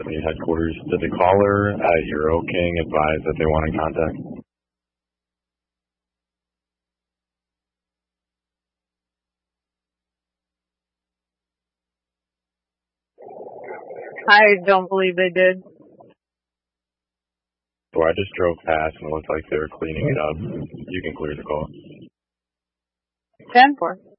Headquarters. Did the caller at Euro King advise that they want in contact? I don't believe they did. So I just drove past and it looked like they were cleaning it up. You can clear the call. 10-4.